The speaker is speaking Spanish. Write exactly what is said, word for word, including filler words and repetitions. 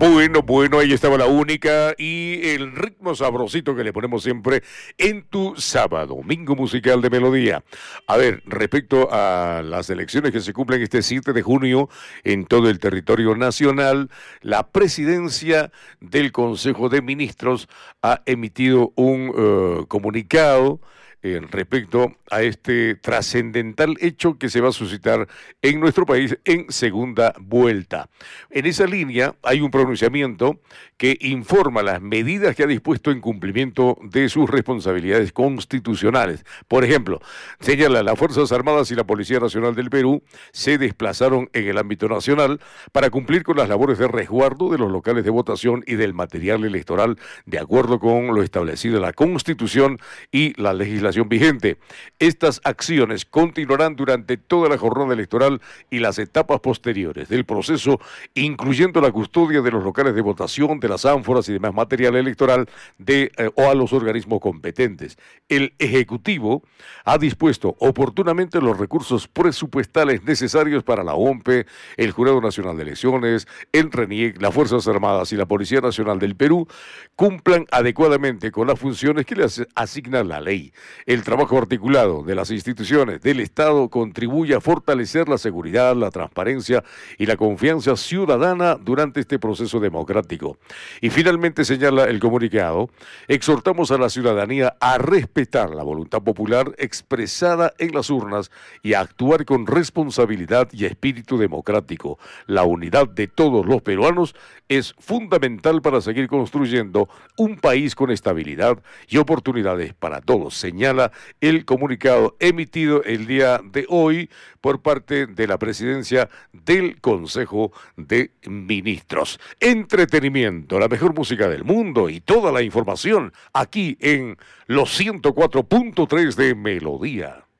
Bueno, bueno, ahí estaba la única y el ritmo sabrosito que le ponemos siempre en tu sábado, domingo musical de Melodía. A ver, respecto a las elecciones que se cumplen este siete de junio en todo el territorio nacional, la presidencia del Consejo de Ministros ha emitido un uh, comunicado Eh, respecto a este trascendental hecho que se va a suscitar en nuestro país en segunda vuelta. En esa línea hay un pronunciamiento que informa las medidas que ha dispuesto en cumplimiento de sus responsabilidades constitucionales. Por ejemplo, señala, las Fuerzas Armadas y la Policía Nacional del Perú se desplazaron en el ámbito nacional para cumplir con las labores de resguardo de los locales de votación y del material electoral de acuerdo con lo establecido en la Constitución y la legislación vigente. Estas acciones continuarán durante toda la jornada electoral y las etapas posteriores del proceso, incluyendo la custodia de los locales de votación, de las ánforas y demás material electoral de, eh, o a los organismos competentes. El Ejecutivo ha dispuesto oportunamente los recursos presupuestales necesarios para la O M P E, el Jurado Nacional de Elecciones, el RENIEC, las Fuerzas Armadas y la Policía Nacional del Perú cumplan adecuadamente con las funciones que les asigna la ley. El trabajo articulado de las instituciones del Estado contribuye a fortalecer la seguridad, la transparencia y la confianza ciudadana durante este proceso democrático. Y finalmente señala el comunicado, exhortamos a la ciudadanía a respetar la voluntad popular expresada en las urnas y a actuar con responsabilidad y espíritu democrático. La unidad de todos los peruanos es fundamental para seguir construyendo un país con estabilidad y oportunidades para todos, señala el comunicado emitido el día de hoy por parte de la presidencia del Consejo de Ministros. Entretenimiento, la mejor música del mundo y toda la información aquí en los ciento cuatro punto tres de Melodía.